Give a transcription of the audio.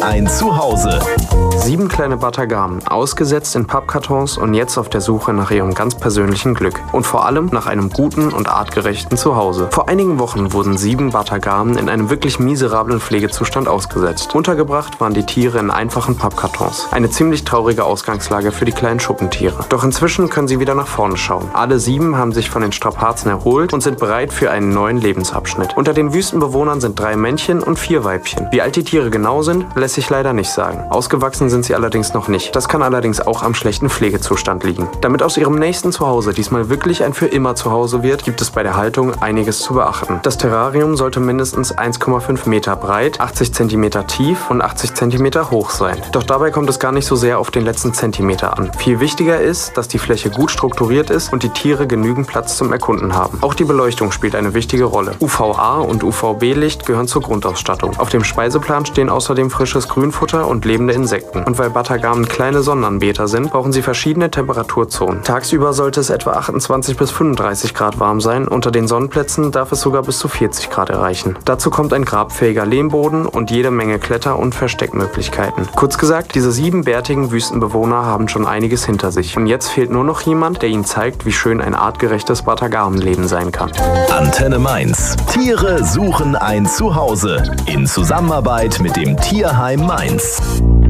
ein Zuhause. 7 kleine Batagamen, ausgesetzt in Pappkartons und jetzt auf der Suche nach ihrem ganz persönlichen Glück. Und vor allem nach einem guten und artgerechten Zuhause. Vor einigen Wochen wurden 7 Batagamen in einem wirklich miserablen Pflegezustand ausgesetzt. Untergebracht waren die Tiere in einfachen Pappkartons. Eine ziemlich traurige Ausgangslage für die kleinen Schuppentiere. Doch inzwischen können sie wieder nach vorne schauen. Alle 7 haben sich von den Strapazen erholt und sind bereit für einen neuen Lebensabschnitt. Unter den Wüstenbewohnern sind 3 Männchen und 4 Weibchen. Wie alt die Tiere genau sind, lässt sich leider nicht sagen. Ausgewachsen sind sie allerdings noch nicht. Das kann allerdings auch am schlechten Pflegezustand liegen. Damit aus ihrem nächsten Zuhause diesmal wirklich ein für immer Zuhause wird, gibt es bei der Haltung einiges zu beachten. Das Terrarium sollte mindestens 1,5 Meter breit, 80 cm tief und 80 cm hoch sein. Doch dabei kommt es gar nicht so sehr auf den letzten Zentimeter an. Viel wichtiger ist, dass die Fläche gut strukturiert ist und die Tiere genügend Platz zum Erkunden haben. Auch die Beleuchtung spielt eine wichtige Rolle. UVA und UVB-Licht gehören zur Grundausstattung. Auf dem Speiseplan stehen außerdem frisches Grünfutter und lebende Insekten. Und weil Batagamen kleine Sonnenanbeter sind, brauchen sie verschiedene Temperaturzonen. Tagsüber sollte es etwa 28 bis 35 Grad warm sein, unter den Sonnenplätzen darf es sogar bis zu 40 Grad erreichen. Dazu kommt ein grabfähiger Lehmboden und jede Menge Kletter- und Versteckmöglichkeiten. Kurz gesagt, diese 7 bärtigen Wüstenbewohner haben schon einiges hinter sich. Und jetzt fehlt nur noch jemand, der ihnen zeigt, wie schön ein artgerechtes Batagamenleben sein kann. Antenne Mainz. Tiere suchen ein Zuhause. In Zusammenarbeit mit dem Tierheim Mainz.